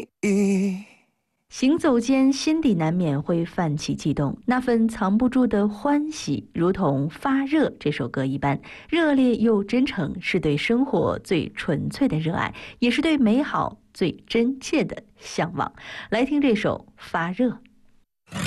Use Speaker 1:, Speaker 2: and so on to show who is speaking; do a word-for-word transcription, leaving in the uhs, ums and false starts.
Speaker 1: 行走间，心底难免会泛起悸动，那份藏不住的欢喜，如同发热这首歌一般，热烈又真诚，是对生活最纯粹的热爱，也是对美好最真切的向往。来听这首《发热》。